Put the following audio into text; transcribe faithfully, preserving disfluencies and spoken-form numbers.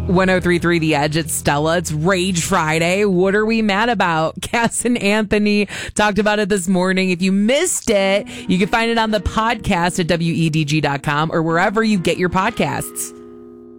ten thirty-three The Edge at Stella. It's Rage Friday. What are we mad about? Cass and Anthony talked about it this morning. If you missed it, you can find it on the podcast at W E D G dot com or wherever you get your podcasts.